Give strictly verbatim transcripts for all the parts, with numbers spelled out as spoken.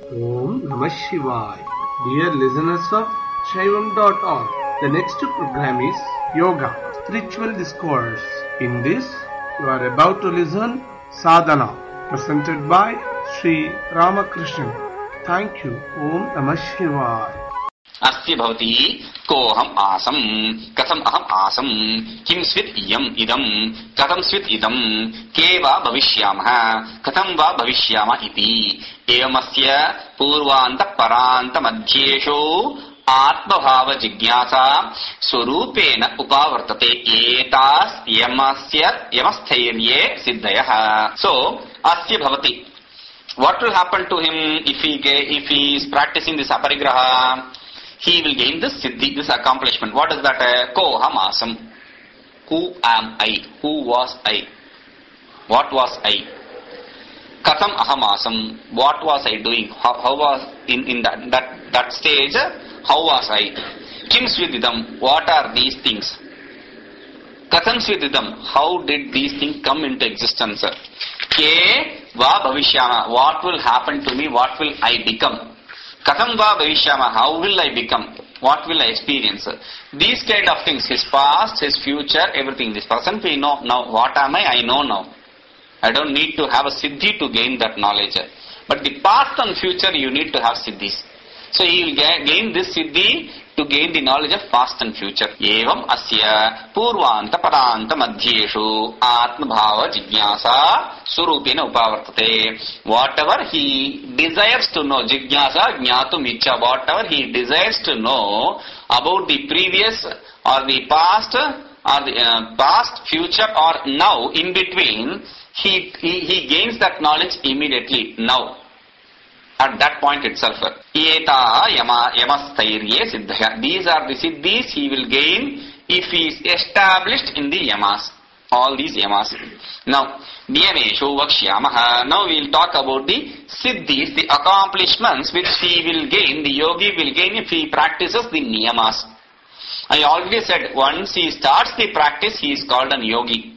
Om Namah Shivaya. Dear listeners of Shaivam dot org, the next program is Yoga, Spiritual Discourse. In this, you are about to listen Sadhana, presented by Sri Ramakrishnan. Thank you. Om Namah Shivaya. अस्ति भवति कोऽहम् आसम् कथम् अहम् आसम् किं स्वित् इयम् इदम् कथं स्वित् इदम् के वा भविष्यामः कथं वा भविष्यामः इति एवमस्य पूर्वान्तपरान्तमध्येषु आत्मभाव जिज्ञासा स्वरूपेण उपावर्तते एतास् यमस्य यमस्थैर्ये सिद्धयः. So अस्ति भवति, what will happen to him if he if he is practicing this aparigraha? He will gain this siddhi, this accomplishment. What is that? Ko ham asam. Who am I? Who was I? What was I? Katham aham asam. What was I doing? How, how was in, in that, that that stage? How was I? Kim svididam. What are these things? Katham svididam. How did these things come into existence? Ke va bhavishyama. What will happen to me? What will I become? Katham va bhavishyama, how will I become? What will I experience? These kind of things, his past, his future, everything. This person we know now. What am I? I know now. I don't need to have a siddhi to gain that knowledge. But the past and future, you need to have siddhis. So he will gain this siddhi to gain the knowledge of past and future. Evam asya purvanta paranta madhyeshu atma bhava jigyasa surupena upavartate. Whatever he desires to know, jigyasa jnatum ichcha, whatever he desires to know about the previous or the past or the uh, past, future or now, in between, he, he, he gains that knowledge immediately now. At that point itself. Eta yama yamastairye siddhaya. These are the siddhis he will gain if he is established in the yamas. All these yamas. Now, niyameshu vakshyamaha. Now we will talk about the siddhis, the accomplishments which he will gain, the yogi will gain if he practices the niyamas. I already said, once he starts the practice, he is called an yogi.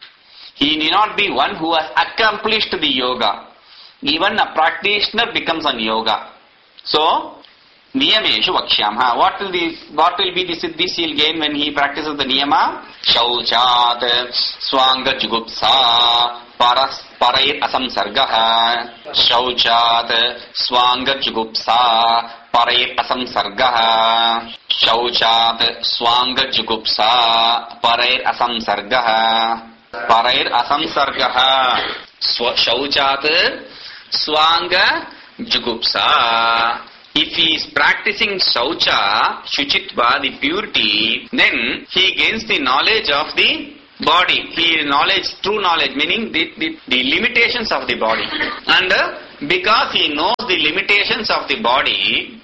He need not be one who has accomplished the yoga. Even a practitioner becomes an yoga. So, niyameshu vakshyamha. What will the what will be the siddhis he will gain when he practices the niyama? Shauchat, swanga jugupsa, paras parair asamsargaha. Shauchat, swanga jugupsa, parair asamsargaha. Shauchat, swanga jugupsa, parair asamsargaha. Parair asamsargaha. Shauchat, swanga jugupsa. If he is practicing saucha, shuchitva, the purity, then he gains the knowledge of the body. He knowledge, true knowledge, meaning the, the, the limitations of the body. And uh, because he knows the limitations of the body,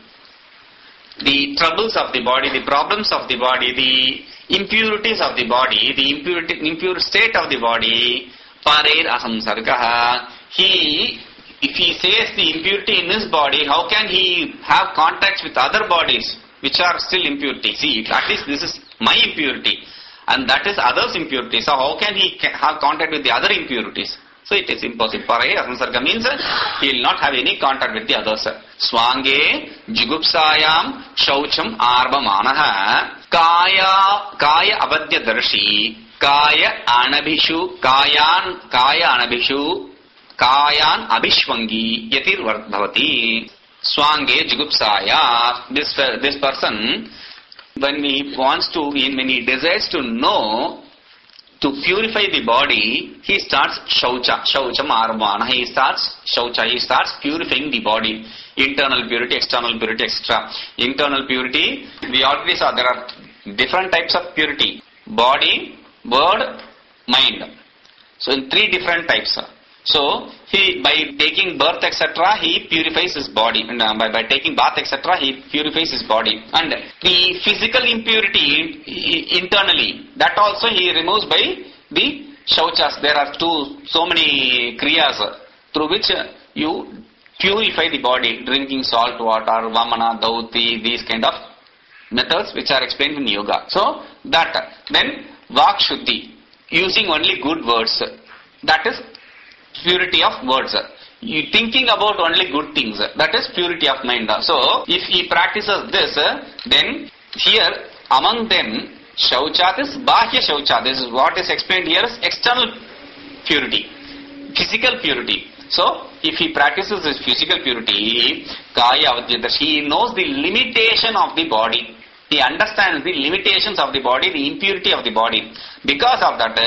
the troubles of the body, the problems of the body, the impurities of the body, the impurity, impure state of the body, parair asamsargaha, he, if he says the impurity in his body, how can he have contacts with other bodies which are still impurity? See, at least this is my impurity and that is others' impurity. So how can he have contact with the other impurities? So it is impossible. Parair asamsarga means he will not have any contact with the others. Swange jigupsayam shaucham arbamanaha kaya kaya abadya darshi kaya anabhishu kayan kaya anabhishu Kayan abhishwangi yatir bhavati. Swange jigupsaya. This this person, when he wants to, when he desires to know, to purify the body, he starts shaucha, shaucham arvana. He starts shaucha, he starts purifying the body. Internal purity, external purity, et cetera. Internal purity, we already saw there are different types of purity. Body, word, mind. So in three different types. So, he, by taking birth, et cetera, he purifies his body. And uh, by, by taking bath, et cetera, he purifies his body. And the physical impurity internally, that also he removes by the shauchas. There are two, so many kriyas through which you purify the body. Drinking salt water, vamana, dauti, these kind of methods which are explained in yoga. So, that. Then, vak shuddhi, using only good words. That is purity of words. you thinking about only good things. That is purity of mind. So, if he practices this, then here among them, Shauchat is Bahya Shauchat. This is what is explained here as external purity, physical purity. So, if he practices this physical purity, Kaya Avadhyadashi, he knows the limitation of the body. He understands the limitations of the body, the impurity of the body. Because of that,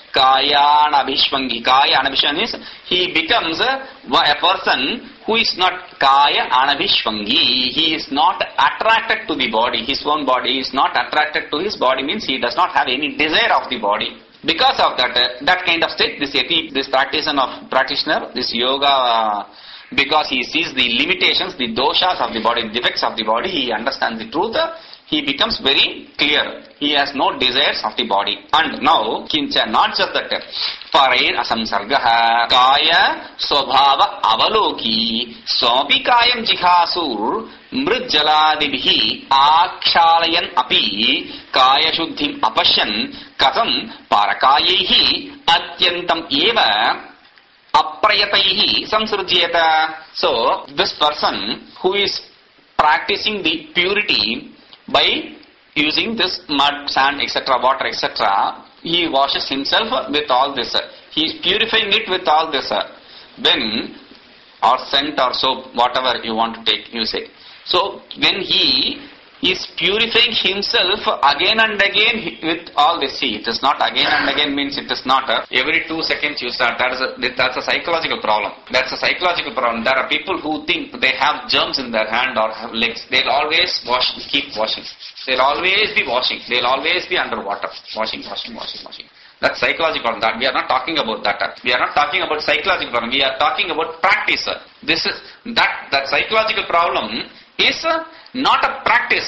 Kaya Anabhishwangi. Kaya Anabhishwangi is, he becomes a, a person who is not Kaya Anabhishwangi. He is not attracted to the body. His own body is not attracted to his body, means he does not have any desire of the body. Because of that, uh, that kind of state, this yati, this practitioner of practitioner, this yoga, uh, because he sees the limitations, the doshas of the body, the defects of the body, he understands the truth. Uh, he becomes very clear. He has no desires of the body. And now, kincha, not just that, parair asamsargaha, kaya swabhava avaloki, sopi kayam jihasur, mrujjaladibhi, akshalayan api, kaya shuddhim apashyan, katham parakayehi, atyantam eva, aprayataihi samsrujyata. So, this person who is practicing the purity by using this mud, sand, et cetera, water, et cetera, he washes himself with all this. He is purifying it with all this. When, or scent or soap, whatever you want to take, you say. So, when he is purifying himself again and again with all this. See, it is not again and again means it is not uh, every two seconds you start. That is a, that's a psychological problem. That's a psychological problem. There are people who think they have germs in their hand or have legs. They'll always wash, keep washing. They'll always be washing. They'll always be underwater. Washing, washing, washing, washing. That's psychological problem. That we are not talking about that. We are not talking about psychological problem. We are talking about practice. This is that that psychological problem is not a practice.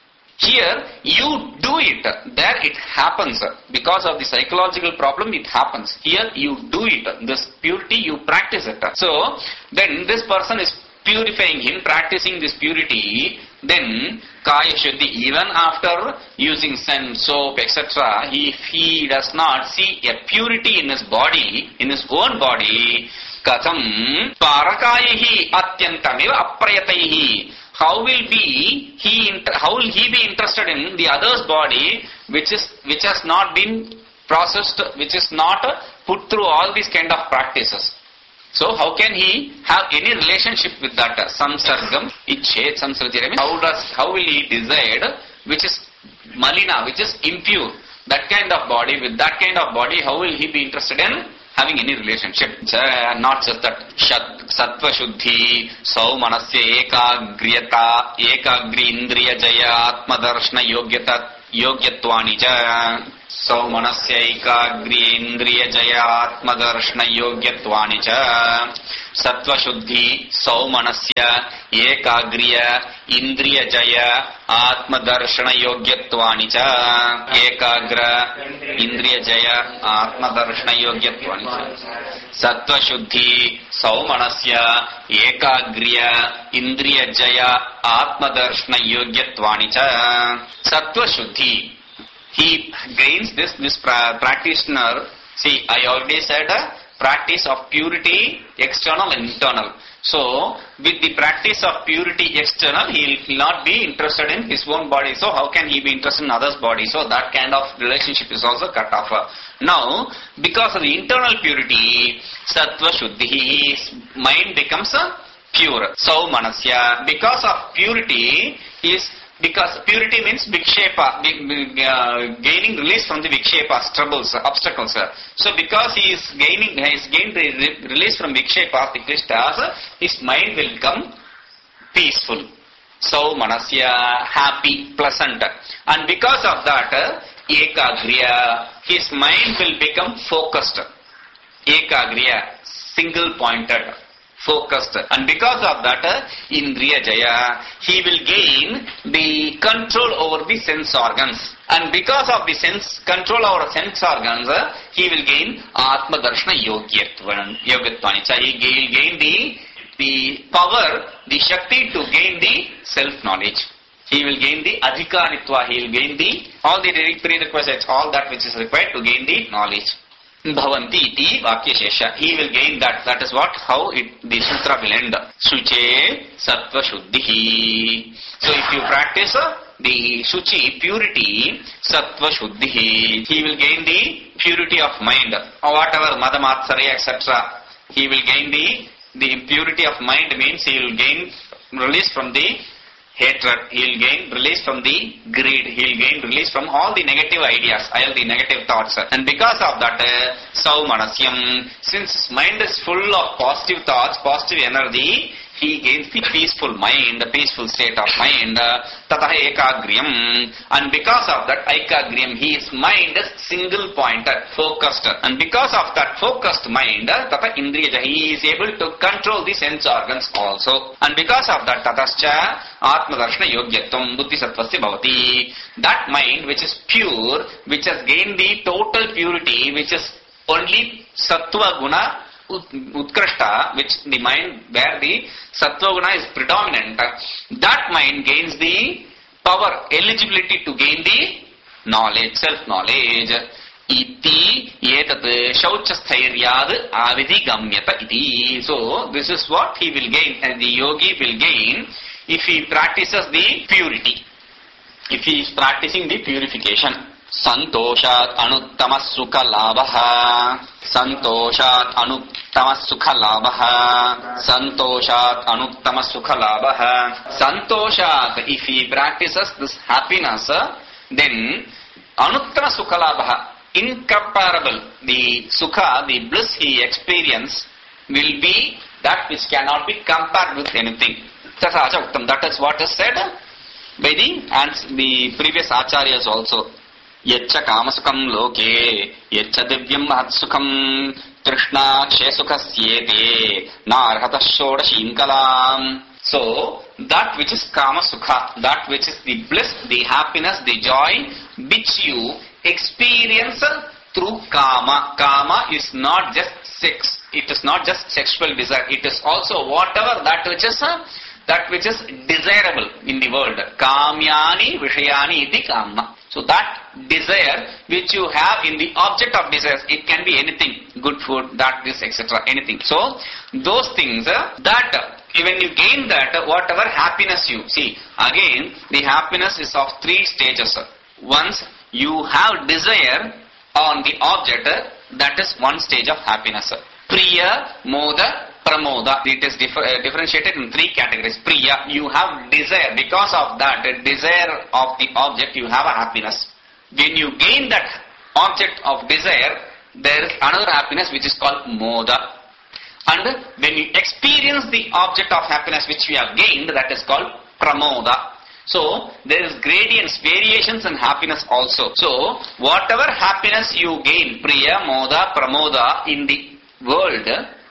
Here, you do it. There it happens. Because of the psychological problem, it happens. Here, you do it. This purity, you practice it. So, then this person is purifying him, practicing this purity. Then, Kaya Shuddhi, even after using sun, soap, et cetera, if he does not see a purity in his body, in his own body, Katham Parakayehi Atyantameva Aprayataihi. How will be he? How will he be interested in the other's body, which is which has not been processed, which is not put through all these kind of practices? So how can he have any relationship with that samsargam, ichet, samsarjya? How does how will he decide which is malina, which is impure? That kind of body, with that kind of body, how will he be interested in having any relationship? Uh, not just that. Sattva Shuddhi, Sau Manasya Ekagriyata, Ekagri Indriya Jaya Atma Darshana Yogyata, Yogyatwani Cha. Sau Manasya Ekagri Indriya Jaya Atma Darshana Yogyatwani Cha. Sattva Shuddhi, Sau Manasya Ekagriya Indriya Jaya Atma Darshana Yogyatwani Cha. Ekagra Indriya Jaya Atma Darshana Yogyatwani Cha. Sattva Shuddhi, Sau Manasya Ekagriya Indriya Jaya Atma Darshana Yogyatwani Cha. Sattva Shuddhi, he gains this, this pra- practitioner. See, I already said uh, practice of purity, external and internal. So, with the practice of purity external, he will not be interested in his own body. So, how can he be interested in others' body? So, that kind of relationship is also cut off. Now, because of the internal purity, Sattva Shuddhi, his mind becomes uh, pure. So, Manasya, because of purity, is because purity means vikshepa, uh, gaining release from the vikshepas, troubles, obstacles. So because he is gaining, he is gained re- release from vikshepas, the klishtas, his mind will become peaceful. So manasya, happy, pleasant. And because of that, ekagriya, his mind will become focused. Ekagriya, single pointed. Focused, and because of that, Indriya Jaya, he will gain the control over the sense organs, and because of the sense control over sense organs, he will gain Atma Darshana Yogyatwani. He will gain the the power, the Shakti to gain the self knowledge. He will gain the Adhikaritva. He will gain the all the prerequisites, all that which is required to gain the knowledge. bhavanti iti vakyashesha. He will gain that. That is what, how it, the sutra will end. Shuche sattva shuddhihi. So if you practice uh, the Shuchi, purity, Sattva Shuddhi, he will gain the purity of mind. Or whatever, Mada Matsarya, et cetera. He will gain the, the purity of mind means he will gain release from the hatred. He will gain release from the greed. He will gain release from all the negative ideas, all the negative thoughts. And because of that, uh, Saumanasyam, since mind is full of positive thoughts, positive energy, he gains the peaceful mind, the peaceful state of mind, tataha ekagriyam. And because of that ekagriyam, his mind is single pointed, focused. And because of that focused mind, tata indriyaja, he is able to control the sense organs also. And because of that, tatascha atmadarshana yogyatvam buddhi sattvasya bhavati. That mind which is pure, which has gained the total purity, which is only sattva guna Utkrashta, which the mind where the Sattva Guna is predominant, that mind gains the power, eligibility to gain the knowledge, self-knowledge. Iti etat shauchasthairiyad avidi gamyata iti. So this is what he will gain, and the yogi will gain if he practices the purity, if he is practicing the purification. Santoshat anuttama sukha labha. Santoshat anuttama sukha labha. Santoshat anuttama sukha labha. Santoshat, if he practices this happiness, then anuttama sukha labha, incomparable, the sukha, the bliss he experiences will be that which cannot be compared with anything. That is what is said by the, and the previous acharyas also. Yaccha kamasukam loke, yaccha divyam mahatsukam, trishna kshesukasyete, narhata shodashim kalam. So, that which is kama sukha, that which is the bliss, the happiness, the joy, which you experience through kama. Kama is not just sex, it is not just sexual desire, it is also whatever that which is that which is desirable in the world. Kamyani vishayani iti kama. So that desire which you have in the object of desires, it can be anything, good food, that, this, et cetera, anything. So those things, uh, that uh, when you gain that, uh, whatever happiness you see, again the happiness is of three stages. Uh. Once you have desire on the object, uh, that is one stage of happiness. Uh. Priya, Moda, Pramoda. It is differ, uh, differentiated in three categories. Priya, you have desire. Because of that uh, desire of the object, you have a happiness. When you gain that object of desire, there is another happiness which is called Moda. And when you experience the object of happiness which you have gained, that is called Pramoda. So, there is gradients, variations in happiness also. So, whatever happiness you gain, Priya, Moda, Pramoda in the world,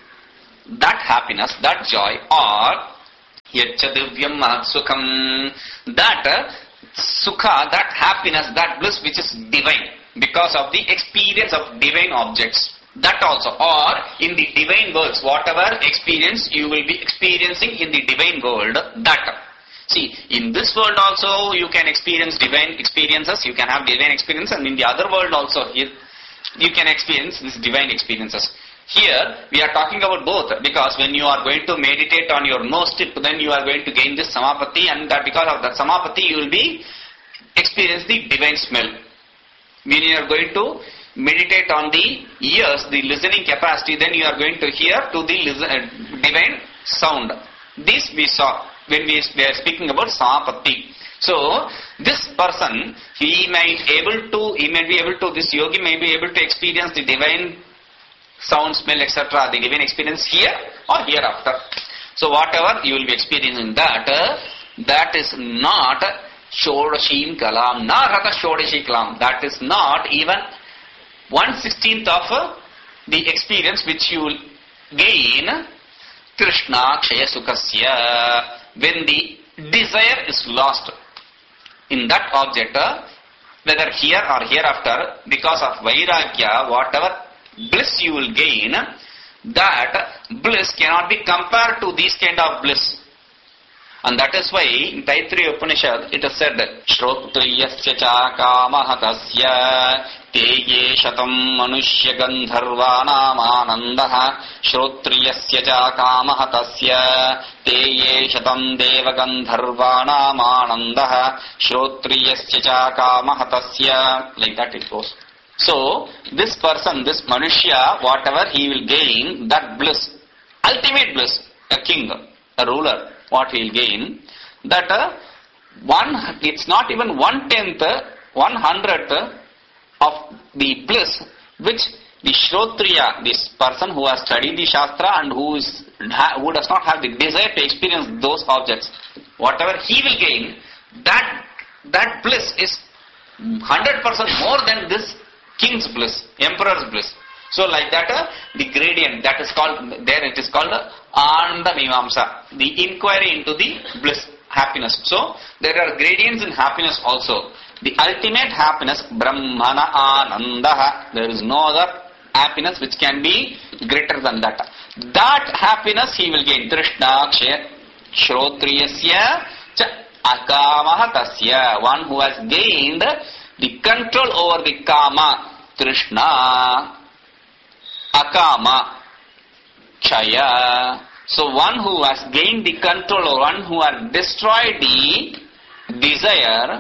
that happiness, that joy, or yaccha divyam mahatsukam, that uh, sukha, that happiness, that bliss which is divine because of the experience of divine objects, that also, or in the divine worlds, whatever experience you will be experiencing in the divine world, that. See, in this world also you can experience divine experiences, you can have divine experience, and in the other world also you, you can experience these divine experiences. Here, we are talking about both, because when you are going to meditate on your nose tip, then you are going to gain this samapatti, and that because of that samapatti, you will be experience the divine smell. When you are going to meditate on the ears, the listening capacity, then you are going to hear to the listen, uh, divine sound. This we saw when we were speaking about samapatti. So, this person, he may able to, he may be able to, this yogi may be able to experience the divine sound, smell, et cetera, the divine experience here or hereafter. So whatever you will be experiencing that, uh, that is not Shodashim Kalam, Narhata Shodashi Kalam. That is not even one sixteenth of uh, the experience which you will gain Krishna Kshaya Sukasya, when the desire is lost in that object, uh, whether here or hereafter, because of Vairagya, whatever bliss you will gain, that bliss cannot be compared to this kind of bliss. And that is why in Taittiriya Upanishad it is said, Shrotriyasya cha kamahatasya Teye shatam manushya gandharvanam shrotriyasya cha kamah tasya Teye shatam deva gandharvanam shrotriyasya cha kamah tasya. Like that it goes. So, this person, this Manushya, whatever he will gain, that bliss, ultimate bliss, a king, a ruler, what he will gain, that uh, one, it's not even one tenth, one hundredth of the bliss which the Shrotriya, this person who has studied the Shastra and who is who does not have the desire to experience those objects, whatever he will gain, that that bliss is one hundred percent more than this king's bliss, emperor's bliss. So like that, uh, the gradient, that is called, there it is called uh, Ananda Mimamsa, the inquiry into the bliss, happiness. So there are gradients in happiness also. The ultimate happiness, Brahmana Anandaha, there is no other happiness which can be greater than that. That happiness he will gain. Trishna Kshaya Shrotriyasya Cha Akamaha Tasya, one who has gained the control over the Kama, Trishna, Akama, Chaya. So one who has gained the control, or one who has destroyed the desire,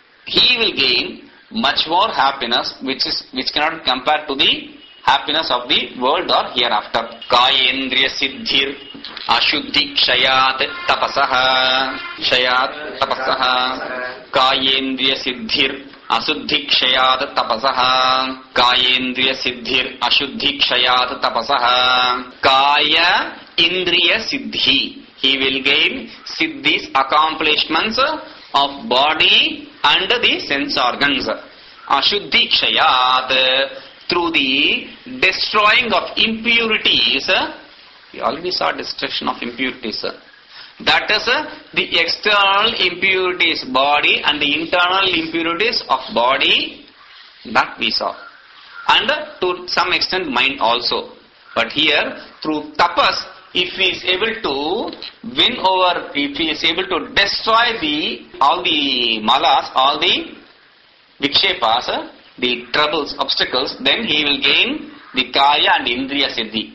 he will gain much more happiness, which is which cannot be compared to the happiness of the world or hereafter. Kayendriya siddhir ashuddhi kshayat tapasaha kshayat tapasaha Kayendriya siddhir Asuddhi kshayat tapasaha Kayendriya siddhir Ashuddhi kshayat tapasaha Kaya indriya siddhi. He will gain siddhis, accomplishments of body and the sense organs. Ashuddhi kshayat, through the destroying of impurities. We already saw destruction of impurities. That is uh, the external impurities body and the internal impurities of body, that we saw. And uh, to some extent mind also. But here through tapas, if he is able to win over, if he is able to destroy the all the malas, all the vikshepas, uh, the troubles, obstacles, then he will gain the kaya and indriya siddhi.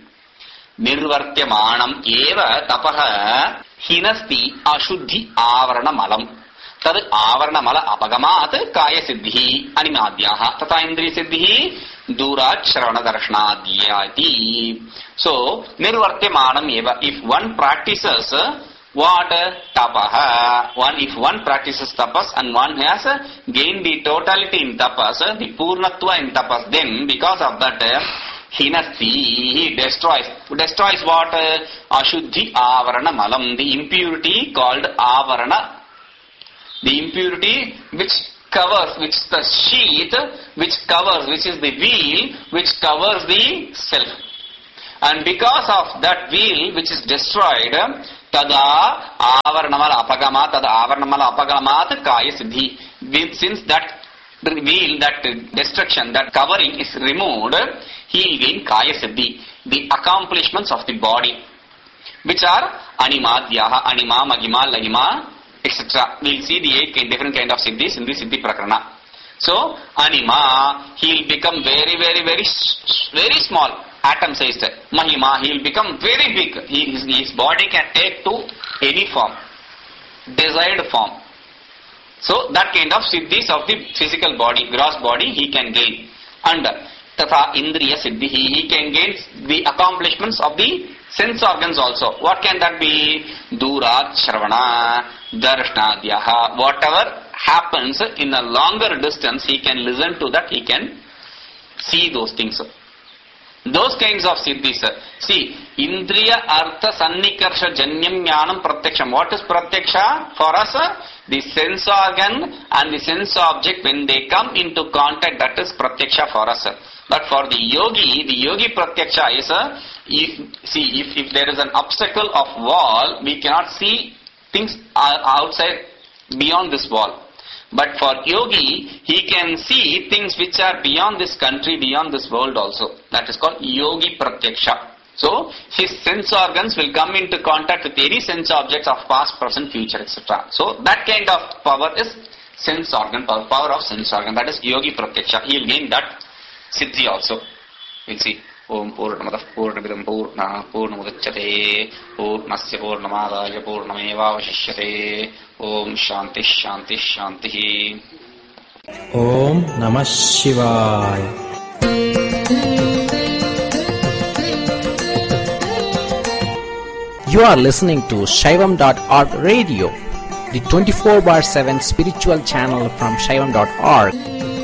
Nirvartyamanam eva tapaha hinasti ashuddhi avarana malam. Tad avarana mala apagamat kaya siddhi animadhyaha tata indriya siddhi durat shravana darshanadhyati. So, nirvartyamanam eva, if one practices what? Tapaha. One, if one practices tapas and one has gained the totality in tapas, the purnatva in tapas, then because of that, hinasti, he destroys. Destroys what? Ashuddhi avarana malam, the impurity called avarana. The impurity which covers, which is the sheath, which covers, which is the veil, which covers the self. And because of that veil which is destroyed, tada avaranamal apagama, tada avaranamal apagamat kaya siddhi. Since that veil, that destruction, that covering is removed, he will gain kaya siddhi, the accomplishments of the body, which are animadhyaha, anima, magima, lahima, et cetera. We will see the eight different kind of siddhis in the siddhi prakarana. So, anima, he will become very, very, very, very small, atom sized. Mahima, he will become very big. He, his, his body can take to any form, desired form. So, that kind of siddhis of the physical body, gross body, he can gain. And tatha indriya siddhi, he can gain the accomplishments of the sense organs also. What can that be? Durat shravana darshnadhyaha. Whatever happens in a longer distance, he can listen to that, he can see those things. Those kinds of siddhis. See, indriya artha sannikarsha janyam jnanam pratyaksham. What is pratyaksha? For us, the sense organ and the sense object, when they come into contact, that is pratyaksha for us. But for the yogi, the yogi pratyaksha is, if, see, if, if there is an obstacle of wall, we cannot see things outside, beyond this wall. But for yogi, he can see things which are beyond this country, beyond this world also. That is called yogi pratyaksha. So, his sense organs will come into contact with any sense objects of past, present, future, et cetera. So, that kind of power is sense organ, power, power of sense organ. That is yogi pratyaksha. He will gain that Siddhi also. We'll see. Om Purnamadah Purnamidam Purnah Purnamudachyate Purnasya Purnamadaya Purnamevavashishyate Om Shanti Shanti Shanti. Om Namah Shivaya. You are listening to Shaivam dot org radio, the twenty-four bar seven spiritual channel from Shaivam dot org.